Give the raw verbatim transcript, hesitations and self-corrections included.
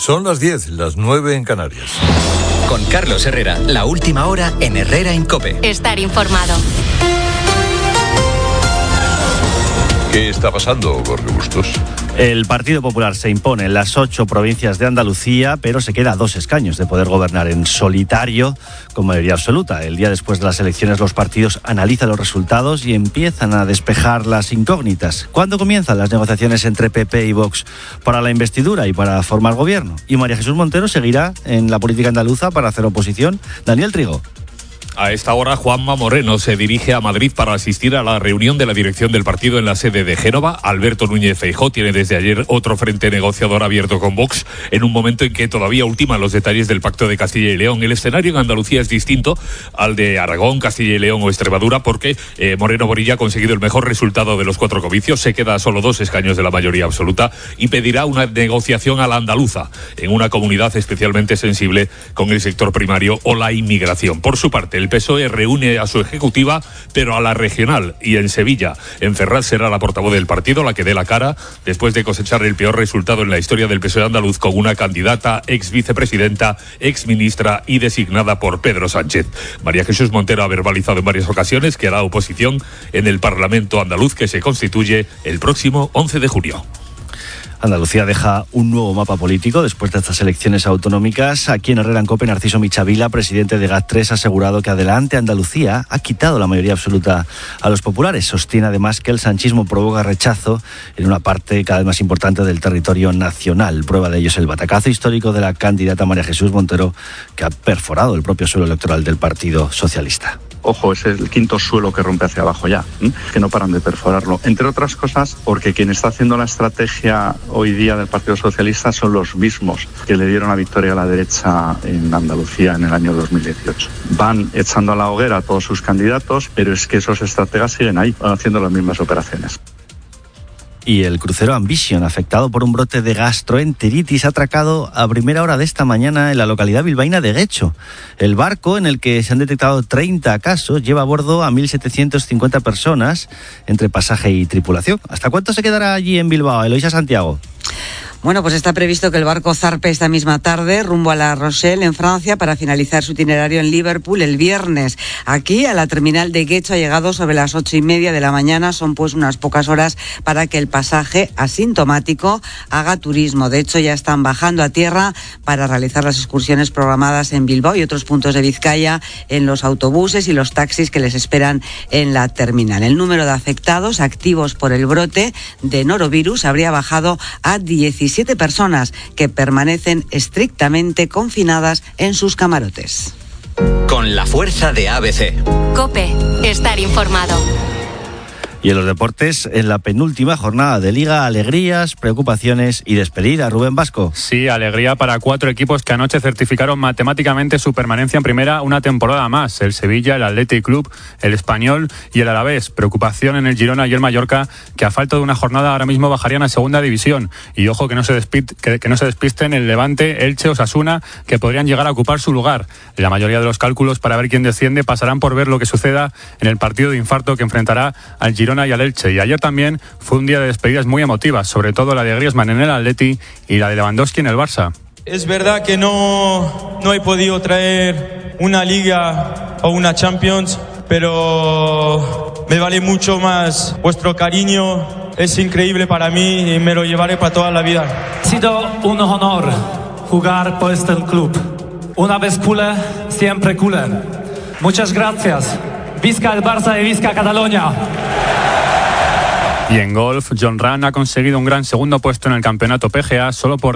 Son las diez, las nueve en Canarias. Con Carlos Herrera, la última hora en Herrera en COPE. Estar informado. ¿Qué está pasando, Jorge Bustos? El Partido Popular se impone en las ocho provincias de Andalucía, pero se queda a dos escaños de poder gobernar en solitario con mayoría absoluta. El día después de las elecciones, los partidos analizan los resultados y empiezan a despejar las incógnitas. ¿Cuándo comienzan las negociaciones entre P P y Vox para la investidura y para formar gobierno? Y María Jesús Montero seguirá en la política andaluza para hacer oposición. Daniel Trigo. A esta hora, Juanma Moreno se dirige a Madrid para asistir a la reunión de la dirección del partido en la sede de Génova. Alberto Núñez Feijóo tiene desde ayer otro frente negociador abierto con Vox, en un momento en que todavía ultiman los detalles del pacto de Castilla y León. El escenario en Andalucía es distinto al de Aragón, Castilla y León o Extremadura, porque eh, Moreno Bonilla ha conseguido el mejor resultado de los cuatro comicios, se queda a solo dos escaños de la mayoría absoluta y pedirá una negociación a la andaluza, en una comunidad especialmente sensible con el sector primario o la inmigración. Por su parte, el El P S O E reúne a su ejecutiva, pero a la regional y en Sevilla. En Ferraz será la portavoz del partido la que dé la cara después de cosechar el peor resultado en la historia del P S O E andaluz con una candidata, ex vicepresidenta, ex ministra y designada por Pedro Sánchez. María Jesús Montero ha verbalizado en varias ocasiones que hará oposición en el Parlamento andaluz que se constituye el próximo once de junio. Andalucía deja un nuevo mapa político después de estas elecciones autonómicas. Aquí en Herrera en COPE, Narciso Michavila, presidente de G A T tres, ha asegurado que Adelante Andalucía ha quitado la mayoría absoluta a los populares. Sostiene además que el sanchismo provoca rechazo en una parte cada vez más importante del territorio nacional. Prueba de ello es el batacazo histórico de la candidata María Jesús Montero, que ha perforado el propio suelo electoral del Partido Socialista. Ojo, es el quinto suelo que rompe hacia abajo ya, ¿eh? que no paran de perforarlo. Entre otras cosas, porque quien está haciendo la estrategia hoy día del Partido Socialista son los mismos que le dieron la victoria a la derecha en Andalucía en el año dos mil dieciocho. Van echando a la hoguera a todos sus candidatos, pero es que esos estrategas siguen ahí, van haciendo las mismas operaciones. Y el crucero Ambition, afectado por un brote de gastroenteritis, ha atracado a primera hora de esta mañana en la localidad bilbaína de Guecho. El barco, en el que se han detectado treinta casos, lleva a bordo a mil setecientas cincuenta personas entre pasaje y tripulación. ¿Hasta cuánto se quedará allí en Bilbao, Eloísa Santiago? Bueno, pues está previsto que el barco zarpe esta misma tarde rumbo a La Rochelle, en Francia, para finalizar su itinerario en Liverpool el viernes. Aquí, a la terminal de Guecho, ha llegado sobre las ocho y media de la mañana. Son pues unas pocas horas para que el pasaje asintomático haga turismo. De hecho, ya están bajando a tierra para realizar las excursiones programadas en Bilbao y otros puntos de Vizcaya en los autobuses y los taxis que les esperan en la terminal. El número de afectados activos por el brote de norovirus habría bajado a diecisiete personas que permanecen estrictamente confinadas en sus camarotes. Con la fuerza de A B C. COPE, estar informado. Y en los deportes, en la penúltima jornada de Liga, alegrías, preocupaciones y despedida. Rubén Vasco. Sí, alegría para cuatro equipos que anoche certificaron matemáticamente su permanencia en primera una temporada más. El Sevilla, el Athletic Club, el Español y el Alavés. Preocupación en el Girona y el Mallorca, que a falta de una jornada ahora mismo bajarían a segunda división. Y ojo que no se, despit- que, que no se despisten el Levante, Elche o Osasuna, que podrían llegar a ocupar su lugar. La mayoría de los cálculos para ver quién desciende pasarán por ver lo que suceda en el partido de infarto que enfrentará al Girona y al Elche. Y ayer también fue un día de despedidas muy emotivas, sobre todo la de Griezmann en el Atleti y la de Lewandowski en el Barça. Es verdad que no, no he podido traer una Liga o una Champions, pero me vale mucho más vuestro cariño. Es increíble para mí y me lo llevaré para toda la vida. Ha sido un honor jugar por este club. Una vez culé, siempre culé. Muchas gracias. Visca el Barça y visca Cataluña. Y en golf, Jon Rahm ha conseguido un gran segundo puesto en el campeonato P G A solo por